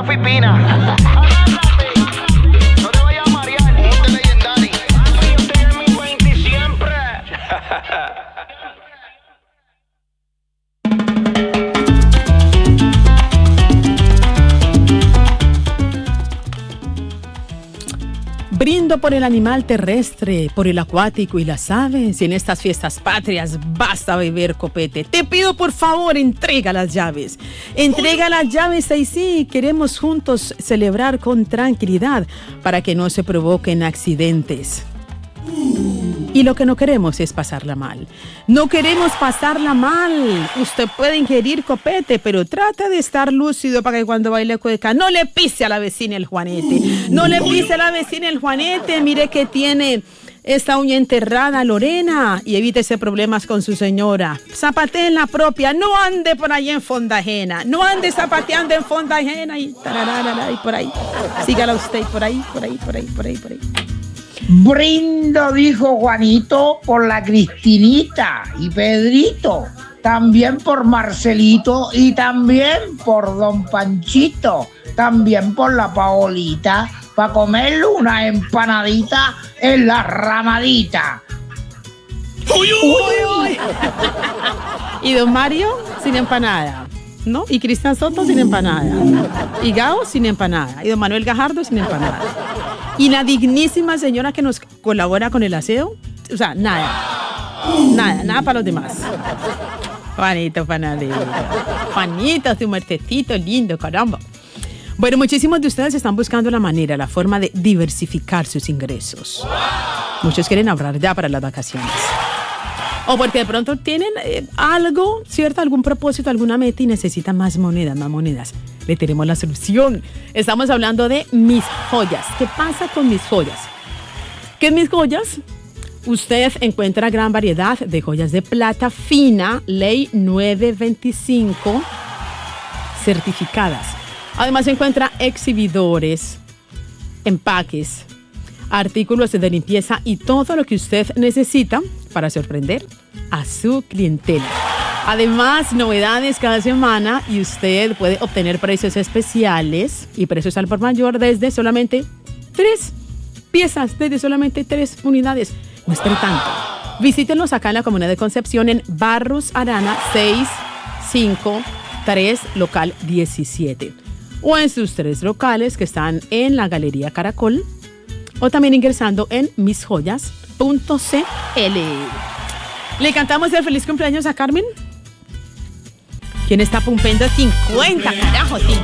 Rafa y Pina. No te vayas a marear. Ponte Legendary. Yo estoy en mi 20 siempre. Brindo por el animal terrestre, por el acuático y las aves. Y en estas fiestas patrias basta beber copete. Te pido por favor, entrega las llaves. Entrega las llaves y sí, queremos juntos celebrar con tranquilidad para que no se provoquen accidentes. Y lo que no queremos es pasarla mal. No queremos pasarla mal. Usted puede ingerir copete, pero trata de estar lúcido para que cuando baile cueca no le pise a la vecina el juanete. No le pise a la vecina el juanete. Mire que tiene esta uña enterrada, Lorena, y evítese problemas con su señora. Zapatee en la propia. No ande por ahí en fonda ajena. No ande zapateando en fonda ajena y tararara, y por ahí. Sígala usted por ahí. Brindo, dijo Juanito, por la Cristinita y Pedrito, también por Marcelito y también por Don Panchito, también por la Paolita, para comerle una empanadita en la ramadita. ¡Uy, uy, uy! Y Don Mario sin empanada, ¿no? Y Cristian Soto sin empanada. Y Gao sin empanada. Y Don Manuel Gajardo sin empanada. Y la dignísima señora que nos colabora con el aseo, o sea, nada para los demás. Juanito, panadero. Juanito, su mercedito lindo, caramba. Bueno, muchísimos de ustedes están buscando la forma de diversificar sus ingresos. Muchos quieren ahorrar ya para las vacaciones. O porque de pronto tienen algo, ¿cierto? Algún propósito, alguna meta y necesitan más monedas. Le tenemos la solución. Estamos hablando de Mis Joyas. ¿Qué pasa con Mis Joyas? ¿Qué es Mis Joyas? Usted encuentra gran variedad de joyas de plata fina, ley 925, certificadas. Además encuentra exhibidores, empaques, artículos de limpieza y todo lo que usted necesita para sorprender a su clientela. Además, novedades cada semana y usted puede obtener precios especiales y precios al por mayor desde solamente 3 piezas, desde solamente 3 unidades. No espere tanto. Visítenos acá en la Comuna de Concepción en Barros Arana 653, local 17. O en sus 3 locales que están en la Galería Caracol o también ingresando en misjoyas.cl. ¿Le cantamos el feliz cumpleaños a Carmen? ¿Quién está cumpliendo 50, carajo?